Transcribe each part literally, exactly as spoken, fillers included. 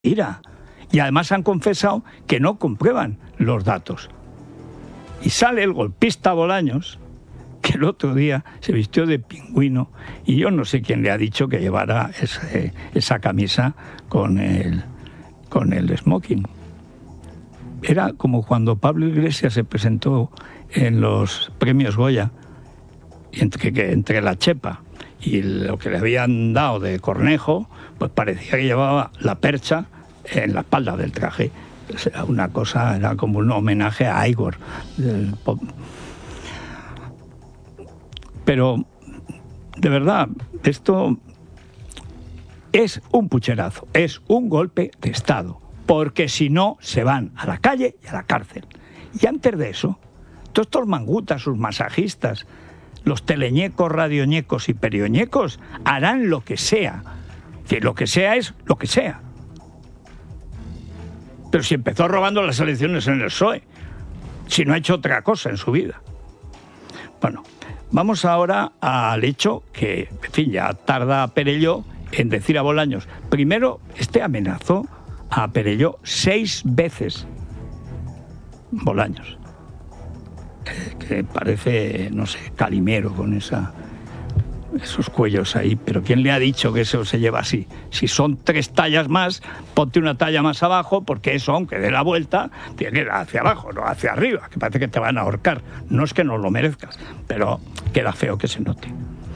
mentira. Y además han confesado que no comprueban los datos. Y sale el golpista Bolaños, que el otro día se vistió de pingüino, y yo no sé quién le ha dicho que llevara ese, esa camisa con el, con el smoking. Era como cuando Pablo Iglesias se presentó en los premios Goya, entre, que, entre la chepa y lo que le habían dado de cornejo, pues parecía que llevaba la percha en la espalda del traje. Era una cosa, era como un homenaje a Igor. Pero, de verdad, esto es un pucherazo, es un golpe de Estado, porque si no, se van a la calle y a la cárcel. Y antes de eso, todos estos mangutas, sus masajistas, los teleñecos, radioñecos y perioñecos harán lo que sea. Que lo que sea es lo que sea. Pero si empezó robando las elecciones en el P S O E, si no ha hecho otra cosa en su vida. Bueno, vamos ahora al hecho que, en fin, ya tarda Perelló en decir a Bolaños. Primero, este amenazó a Perelló seis veces. Bolaños. Que, que parece, no sé, Calimero con esa... esos cuellos ahí, pero ¿quién le ha dicho que eso se lleva así? Si son tres tallas más, ponte una talla más abajo, porque eso, aunque dé la vuelta, tiene que ir hacia abajo, no hacia arriba, que parece que te van a ahorcar. No es que no lo merezcas, pero queda feo que se note.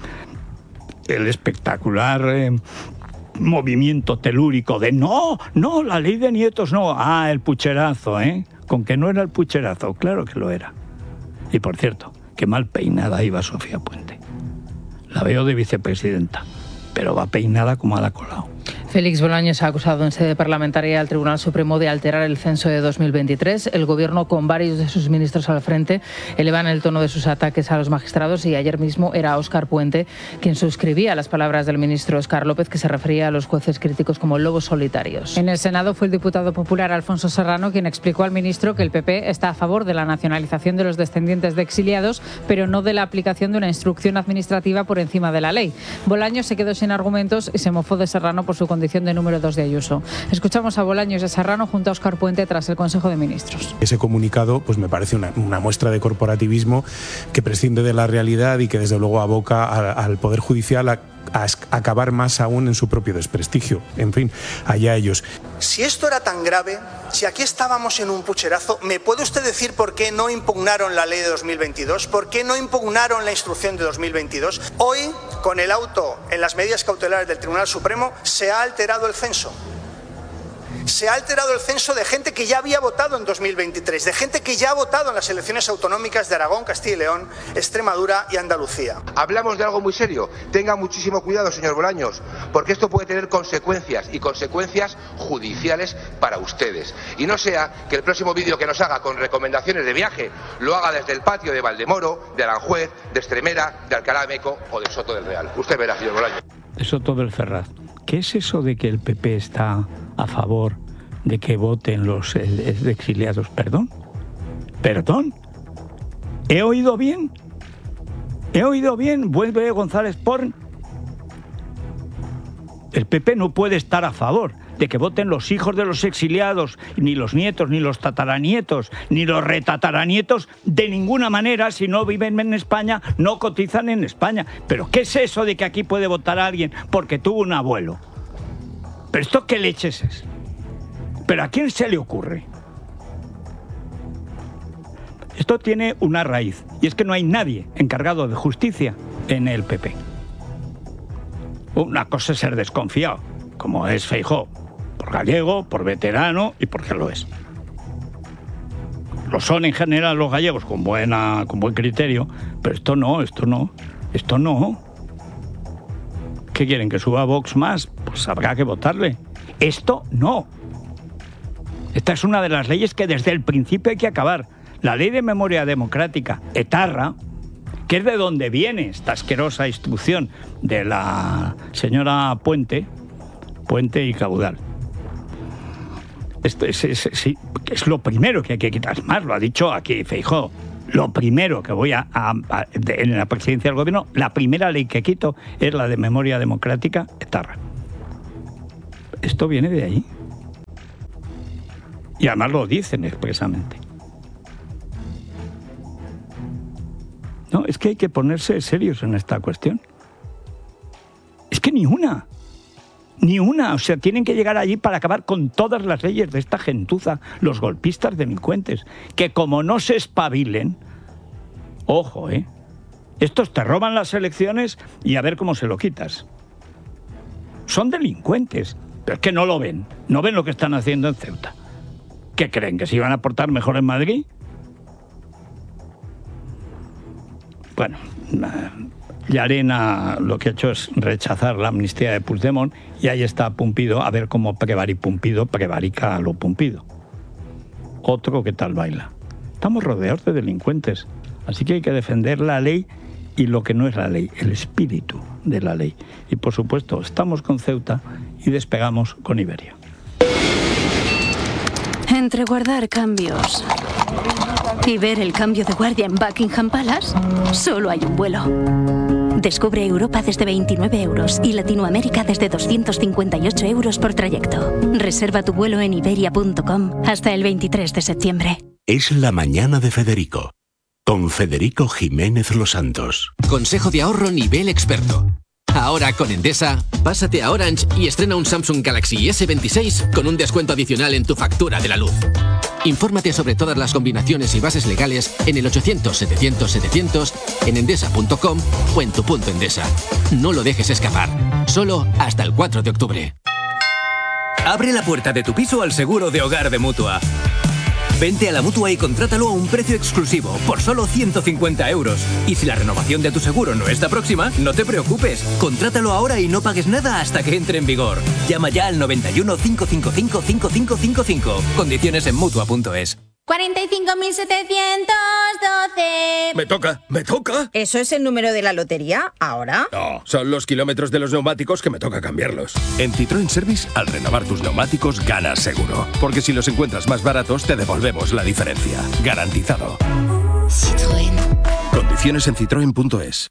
El espectacular eh, movimiento telúrico de no, no, la ley de nietos no. Ah, el pucherazo, ¿eh? Con que no era el pucherazo, claro que lo era. Y por cierto, qué mal peinada iba Sofía Puente. La veo de vicepresidenta, pero va peinada como a la Colau. Félix Bolaños ha acusado en sede parlamentaria al Tribunal Supremo de alterar el censo de dos mil veintitrés. El Gobierno, con varios de sus ministros al frente, elevan el tono de sus ataques a los magistrados, y ayer mismo era Óscar Puente quien suscribía las palabras del ministro Óscar López, que se refería a los jueces críticos como lobos solitarios. En el Senado fue el diputado popular Alfonso Serrano quien explicó al ministro que el P P está a favor de la nacionalización de los descendientes de exiliados, pero no de la aplicación de una instrucción administrativa por encima de la ley. Bolaños se quedó sin argumentos y se mofó de Serrano por su condición de número dos de Ayuso. Escuchamos a Bolaños y a Serrano junto a Óscar Puente tras el Consejo de Ministros. Ese comunicado pues me parece una, una muestra de corporativismo que prescinde de la realidad y que desde luego aboca a, al Poder Judicial a, a acabar más aún en su propio desprestigio. En fin, allá ellos. Si esto era tan grave, si aquí estábamos en un pucherazo, ¿me puede usted decir por qué no impugnaron la ley de dos mil veintidós? ¿Por qué no impugnaron la instrucción de dos mil veintidós? Hoy, con el auto en las medidas cautelares del Tribunal Supremo, se ha alterado el censo. Se ha alterado el censo de gente que ya había votado en dos mil veintitrés, de gente que ya ha votado en las elecciones autonómicas de Aragón, Castilla y León, Extremadura y Andalucía. Hablamos de algo muy serio. Tenga muchísimo cuidado, señor Bolaños, porque esto puede tener consecuencias, y consecuencias judiciales para ustedes. Y no sea que el próximo vídeo que nos haga con recomendaciones de viaje lo haga desde el patio de Valdemoro, de Aranjuez, de Extremera, de Alcalá de Meco o de Soto del Real. Usted verá, señor Bolaños. De Soto del Ferraz. ¿Qué es eso de que el P P está a favor de que voten los exiliados? ¿Perdón? ¿Perdón? ¿He oído bien? ¿He oído bien? Vuelve González Pons. El P P no puede estar a favor de que voten los hijos de los exiliados, ni los nietos, ni los tataranietos, ni los retataranietos, de ninguna manera. Si no viven en España, no cotizan en España. ¿Pero qué es eso de que aquí puede votar a alguien porque tuvo un abuelo? ¿Pero esto qué leches es? ¿Pero a quién se le ocurre? Esto tiene una raíz, y es que no hay nadie encargado de justicia en el P P. Una cosa es ser desconfiado, como es Feijóo, por gallego, por veterano y porque lo es. Lo son en general los gallegos con, buena, con buen criterio, pero esto no, esto no, esto no. ¿Qué quieren, que suba Vox más? Pues habrá que votarle. Esto no. Esta es una de las leyes que desde el principio hay que acabar. La Ley de Memoria Democrática, etarra, que es de donde viene esta asquerosa instrucción de la señora Puente, Puente y Caudal. Esto es, es, es, es lo primero que hay que quitar. Más, lo ha dicho aquí Feijóo. Lo primero que voy a, a, a de, en la presidencia del gobierno, la primera ley que quito es la de Memoria Democrática, etarra. Esto viene de ahí. Y además lo dicen expresamente. No, es que hay que ponerse serios en esta cuestión. Es que ni una, ni una. O sea, tienen que llegar allí para acabar con todas las leyes de esta gentuza, los golpistas delincuentes, que como no se espabilen, ojo, ¿eh? Estos te roban las elecciones y a ver cómo se lo quitas. Son delincuentes, pero es que no lo ven, no ven lo que están haciendo en Ceuta. ¿Qué creen? ¿Que se iban a portar mejor en Madrid? Bueno, Llarena lo que ha hecho es rechazar la amnistía de Puigdemont y ahí está Pumpido, a ver cómo prevari Pumpido prevarica a lo Pumpido. Otro que tal baila. Estamos rodeados de delincuentes, así que hay que defender la ley y lo que no es la ley, el espíritu de la ley. Y por supuesto, estamos con Ceuta y despegamos con Iberia. Entre guardar cambios y ver el cambio de guardia en Buckingham Palace, solo hay un vuelo. Descubre Europa desde veintinueve euros y Latinoamérica desde doscientos cincuenta y ocho euros por trayecto. Reserva tu vuelo en iberia punto com hasta el veintitrés de septiembre. Es la mañana de Federico, con Federico Jiménez Los Santos. Consejo de ahorro nivel experto. Ahora con Endesa, pásate a Orange y estrena un Samsung Galaxy ese veintiséis con un descuento adicional en tu factura de la luz. Infórmate sobre todas las combinaciones y bases legales en el ochocientos setecientos setecientos, en endesa punto com o en tu punto Endesa. No lo dejes escapar. Solo hasta el cuatro de octubre. Abre la puerta de tu piso al seguro de hogar de Mutua. Vente a la Mutua y contrátalo a un precio exclusivo, por solo ciento cincuenta euros. Y si la renovación de tu seguro no está próxima, no te preocupes. Contrátalo ahora y no pagues nada hasta que entre en vigor. Llama ya al noventa y uno, cinco cinco cinco, cinco cinco cinco cinco. Condiciones en Mutua punto es. cuarenta y cinco mil setecientos doce. Me toca, me toca. ¿Eso es el número de la lotería ahora? No, son los kilómetros de los neumáticos que me toca cambiarlos. En Citroën Service, al renovar tus neumáticos, ganas seguro. Porque si los encuentras más baratos, te devolvemos la diferencia. Garantizado. Citroën. Condiciones en citroen punto es.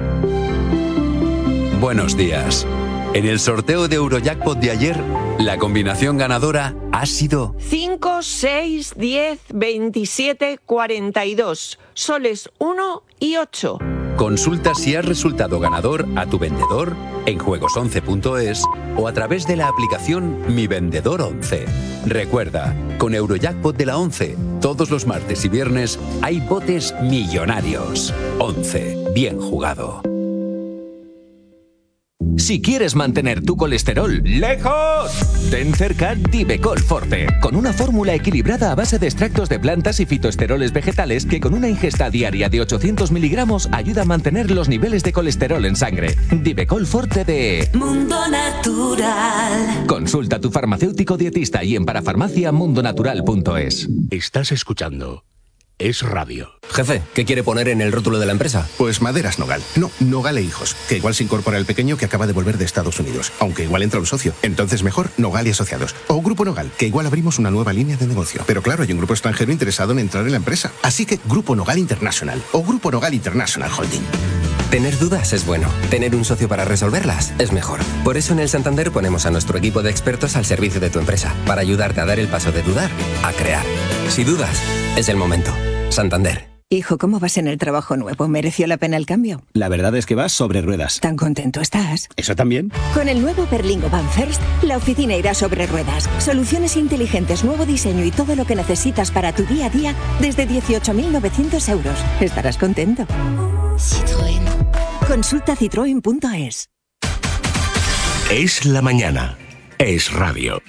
Buenos días. En el sorteo de Eurojackpot de ayer, la combinación ganadora ha sido cinco, seis, diez, veintisiete, cuarenta y dos, soles uno y ocho. Consulta si has resultado ganador a tu vendedor en juegos once punto es o a través de la aplicación Mi Vendedor once. Recuerda, con Eurojackpot de la once, todos los martes y viernes hay botes millonarios. once. Bien jugado. Si quieres mantener tu colesterol lejos, ten cerca Divecol Forte, con una fórmula equilibrada a base de extractos de plantas y fitoesteroles vegetales que con una ingesta diaria de ochocientos miligramos ayuda a mantener los niveles de colesterol en sangre. Divecol Forte de Mundo Natural. Consulta a tu farmacéutico dietista y en parafarmacia mundonatural punto es. Estás escuchando Es Radio. Jefe, ¿qué quiere poner en el rótulo de la empresa? Pues Maderas Nogal. No, Nogal e Hijos. Que igual se incorpora el pequeño que acaba de volver de Estados Unidos. Aunque igual entra un socio. Entonces mejor Nogal y Asociados. O Grupo Nogal, que igual abrimos una nueva línea de negocio. Pero claro, hay un grupo extranjero interesado en entrar en la empresa. Así que Grupo Nogal International. O Grupo Nogal International Holding. Tener dudas es bueno. Tener un socio para resolverlas es mejor. Por eso en el Santander ponemos a nuestro equipo de expertos al servicio de tu empresa. Para ayudarte a dar el paso de dudar a crear. Si dudas, es el momento. Santander. Hijo, ¿cómo vas en el trabajo nuevo? ¿Mereció la pena el cambio? La verdad es que vas sobre ruedas. ¿Tan contento estás? ¿Eso también? Con el nuevo Berlingo Van First, la oficina irá sobre ruedas. Soluciones inteligentes, nuevo diseño y todo lo que necesitas para tu día a día desde dieciocho mil novecientos euros. Estarás contento. Citroën. Consulta citroen punto es. Es la mañana. Es Radio.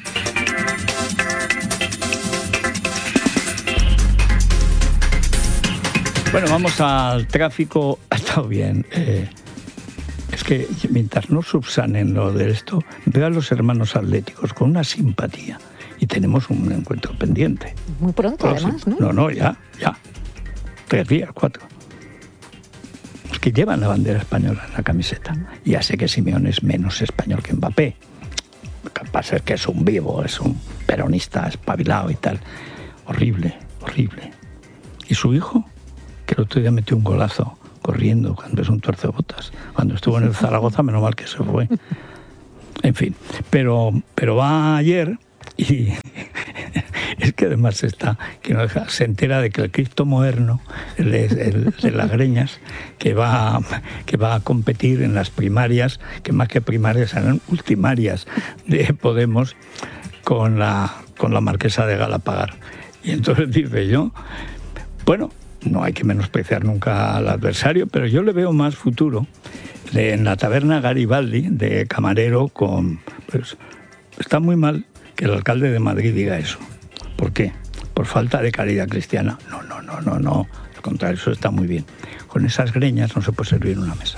Bueno, vamos al tráfico. Ha estado bien. Eh, es que mientras no subsanen lo de esto, veo a los hermanos atléticos con una simpatía. Y tenemos un encuentro pendiente. Muy pronto, no, además, ¿no? No, no, ya, ya. Tres días, cuatro. Es que llevan la bandera española en la camiseta. Ya sé que Simeone es menos español que Mbappé. Capaz es que es un vivo, es un peronista espabilado y tal. Horrible, horrible. ¿Y su hijo? Que el otro día metió un golazo corriendo cuando es un tuercebotas. Cuando estuvo en el Zaragoza, menos mal que se fue. En fin, pero, pero va ayer y es que que además está, que no deja, se entera de que el Cristo moderno, el, el de las Greñas, que va, que va a competir en las primarias, que más que primarias serán ultimarias de Podemos, con la, con la marquesa de Galapagar. Y entonces dice yo, bueno, no hay que menospreciar nunca al adversario, pero yo le veo más futuro de, en la taberna Garibaldi, de camarero con... Pues, está muy mal que el alcalde de Madrid diga eso. ¿Por qué? Por falta de caridad cristiana. No, no, no, no, no. Al contrario, eso está muy bien. Con esas greñas no se puede servir una mesa.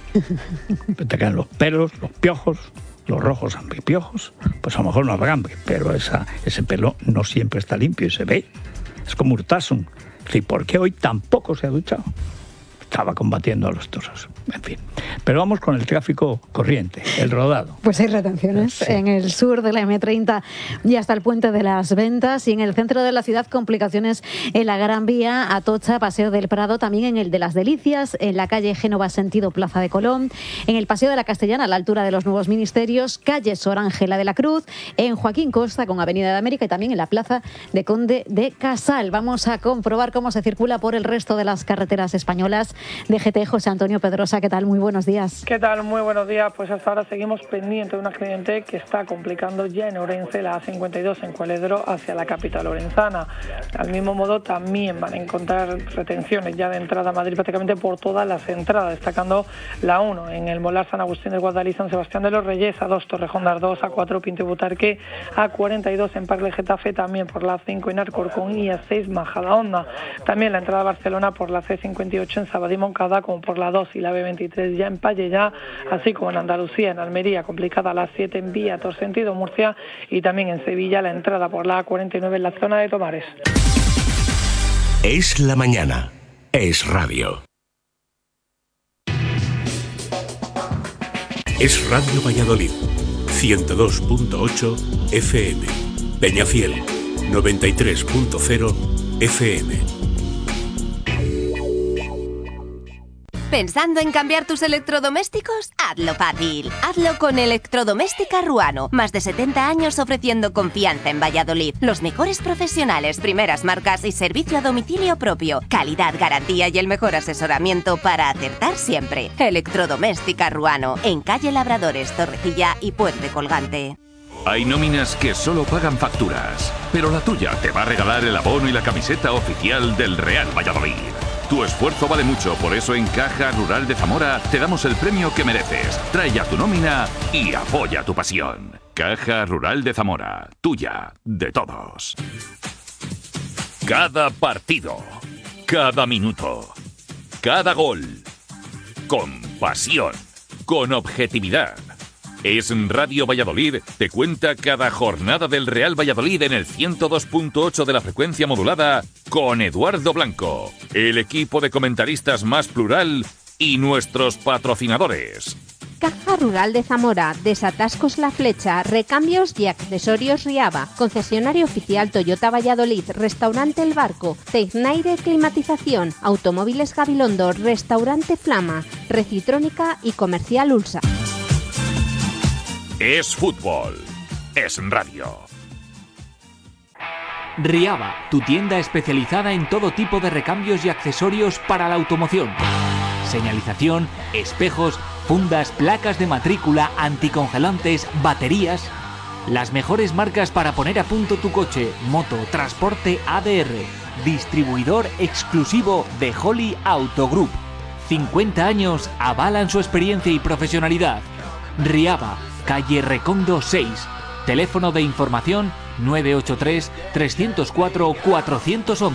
Te caen los pelos, los piojos, los rojos hambripiojos. Pues a lo mejor no habrá hambre, pero esa, ese pelo no siempre está limpio y se ve. Es como Urtasun. ¿Y por qué hoy tampoco se ha duchado? Estaba combatiendo a los toros. En fin. Pero vamos con el tráfico corriente, el rodado. Pues hay retenciones sí. en el sur de la eme treinta y hasta el Puente de las Ventas, y en el centro de la ciudad complicaciones en la Gran Vía, Atocha, Paseo del Prado, también en el de las Delicias, en la calle Génova sentido Plaza de Colón, en el Paseo de la Castellana a la altura de los Nuevos Ministerios, calle Sor Ángela de la Cruz, en Joaquín Costa con Avenida de América y también en la Plaza de Conde de Casal. Vamos a comprobar cómo se circula por el resto de las carreteras españolas. D G T, José Antonio Pedrosa, ¿qué tal? Muy buenos días. ¿Qué tal? Muy buenos días. Pues hasta ahora seguimos pendiente de un accidente que está complicando ya en Orense, la A cincuenta y dos en Cualedro hacia la capital orenzana. Al mismo modo también van a encontrar retenciones ya de entrada a Madrid prácticamente por todas las entradas, destacando la uno en el Molar San Agustín del Guadalí, San Sebastián de los Reyes, A dos Torrejón de Ardoz, A cuatro Pinto y Butarque, A cuarenta y dos en Parle Getafe, también por la A cinco en Alcorcón y A seis Majadahonda. También la entrada a Barcelona por la C cincuenta y ocho en Sabadell Moncada, como por la dos y la B veintitrés ya en Pallellá, así como en Andalucía, en Almería, complicada la siete en Vía, Tor sentido Murcia, y también en Sevilla la entrada por la A cuarenta y nueve en la zona de Tomares. Es la mañana. Es radio. Es Radio Valladolid. ciento dos punto ocho F M. Peñafiel. noventa y tres punto cero F M. ¿Pensando en cambiar tus electrodomésticos? Hazlo fácil. Hazlo con Electrodoméstica Ruano. Más de setenta años ofreciendo confianza en Valladolid. Los mejores profesionales, primeras marcas y servicio a domicilio propio. Calidad, garantía y el mejor asesoramiento para acertar siempre. Electrodoméstica Ruano. En calle Labradores, Torrecilla y Puente Colgante. Hay nóminas que solo pagan facturas, pero la tuya te va a regalar el abono y la camiseta oficial del Real Valladolid. Tu esfuerzo vale mucho, por eso en Caja Rural de Zamora te damos el premio que mereces. Trae ya tu nómina y apoya tu pasión. Caja Rural de Zamora, tuya, de todos. Cada partido, cada minuto, cada gol, con pasión, con objetividad. Es Radio Valladolid, te cuenta cada jornada del Real Valladolid en el ciento dos punto ocho de la frecuencia modulada con Eduardo Blanco, el equipo de comentaristas más plural y nuestros patrocinadores. Caja Rural de Zamora, Desatascos La Flecha, Recambios y Accesorios Riaba, Concesionario Oficial Toyota Valladolid, Restaurante El Barco, Tecnaire Climatización, Automóviles Gabilondo, Restaurante Flama, Recitrónica y Comercial Ulsa. Es fútbol, es radio. Riaba, tu tienda especializada en todo tipo de recambios y accesorios para la automoción. Señalización, espejos, fundas, placas de matrícula, anticongelantes, baterías. Las mejores marcas para poner a punto tu coche, moto, transporte A D R. Distribuidor exclusivo de Holly Auto Group. cincuenta años avalan su experiencia y profesionalidad. Riaba, calle Recondo seis. Teléfono de información nueve ocho tres, tres cero cuatro, cuatro uno uno.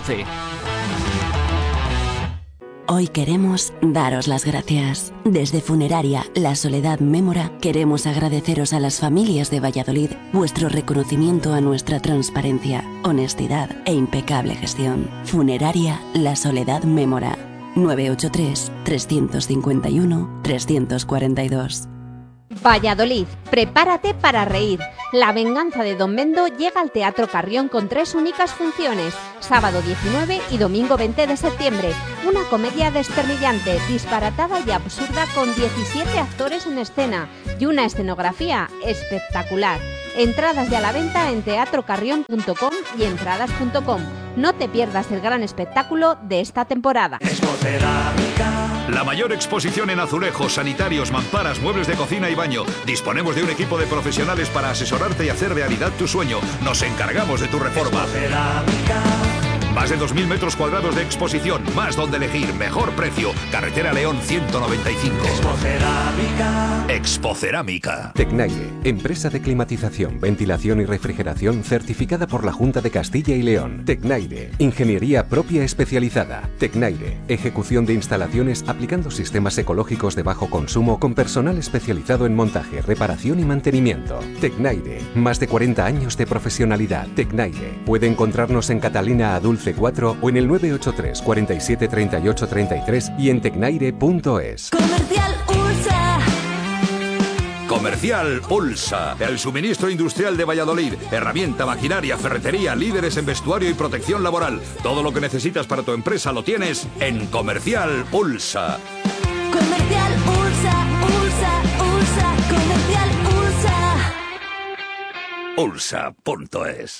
Hoy queremos daros las gracias. Desde Funeraria La Soledad Mémora queremos agradeceros a las familias de Valladolid vuestro reconocimiento a nuestra transparencia, honestidad e impecable gestión. Funeraria La Soledad Mémora. nueve ocho tres, tres cinco uno, tres cuatro dos. Valladolid, prepárate para reír. La venganza de Don Mendo llega al Teatro Carrión con tres únicas funciones, sábado diecinueve y domingo veinte de septiembre. Una comedia desternillante, disparatada y absurda con diecisiete actores en escena y una escenografía espectacular. Entradas ya a la venta en teatro carrión punto com y entradas punto com. No te pierdas el gran espectáculo de esta temporada. La mayor exposición en azulejos, sanitarios, mamparas, muebles de cocina y baño. Disponemos de un equipo de profesionales para asesorarte y hacer realidad tu sueño. Nos encargamos de tu reforma. Más de dos mil metros cuadrados de exposición, más donde elegir, mejor precio. Carretera León ciento noventa y cinco. Expocerámica. Expocerámica. Tecnaire, empresa de climatización, ventilación y refrigeración certificada por la Junta de Castilla y León. Tecnaire, ingeniería propia especializada. Tecnaire, ejecución de instalaciones aplicando sistemas ecológicos de bajo consumo con personal especializado en montaje, reparación y mantenimiento. Tecnaire, más de cuarenta años de profesionalidad. Tecnaire, puede encontrarnos en Catalina Adulce cuatro o en el nueve ocho tres, cuarenta y siete, treinta y ocho, treinta y tres y en tecnaire punto es. Comercial Ulsa. Comercial Ulsa, el suministro industrial de Valladolid. Herramienta, maquinaria, ferretería, líderes en vestuario y protección laboral. Todo lo que necesitas para tu empresa lo tienes en Comercial Ulsa. Comercial Ulsa, Ulsa, Ulsa, Comercial Ulsa. Ulsa punto es.